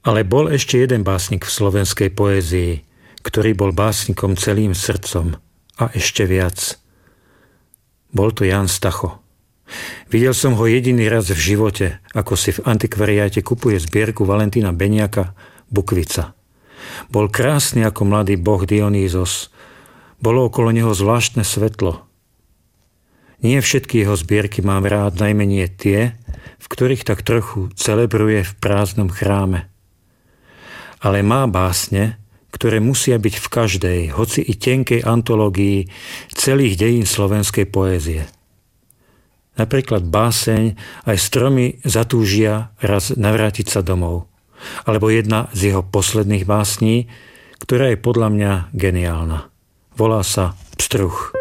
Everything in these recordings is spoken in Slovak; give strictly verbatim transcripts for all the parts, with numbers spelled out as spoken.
Ale bol ešte jeden básnik v slovenskej poézii, ktorý bol básnikom celým srdcom a ešte viac. Bol to Ján Stacho. Videl som ho jediný raz v živote, ako si v antikvariáte kupuje zbierku Valentína Beniaka Bukvica. Bol krásny ako mladý boh Dionýzos. Bolo okolo neho zvláštne svetlo. Nie všetky jeho zbierky mám rád, najmenej tie, v ktorých tak trochu celebruje v prázdnom chráme. Ale má básne, ktoré musia byť v každej, hoci i tenkej antológii celých dejín slovenskej poézie. Napríklad báseň Aj stromy zatúžia raz navrátiť sa domov. Alebo jedna z jeho posledných básní, ktorá je podľa mňa geniálna. Volá sa Pstruh.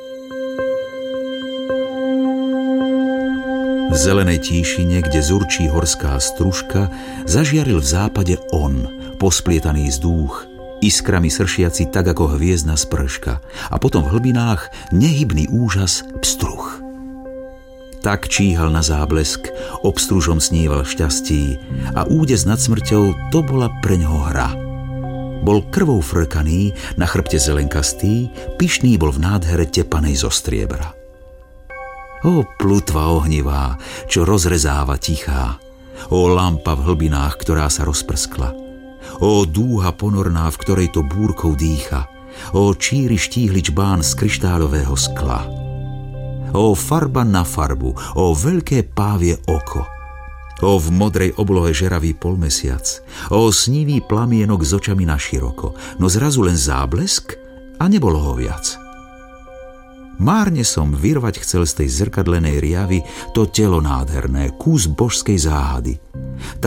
V zelenej tíšine, kde zurčí horská stružka, zažiaril v západe on, posplietaný zdúch, iskrami sršiaci tak ako hviezdna sprška, a potom v hlbinách nehybný úžas pstruh. Tak číhal na záblesk, obstružom sníval šťastí a údes nad smrťou to bola preňho hra. Bol krvou frkaný, na chrbte zelenkastý, pyšný bol v nádhere tepanej zo striebra. Ó plutva ohnivá, čo rozrezáva tichá, ó lampa v hlbinách, ktorá sa rozprskla, ó dúha ponorná, v ktorej to búrkou dýcha, ó číri štíhly čbán z kryštáľového skla, ó farba na farbu, ó veľké pávie oko, ó v modrej oblohe žeravý polmesiac, ó snivý plamienok s očami naširoko, no zrazu len záblesk a nebolo ho viac. Márne som vyrvať chcel z tej zrkadlenej riavy to telo nádherné, kus božskej záhady.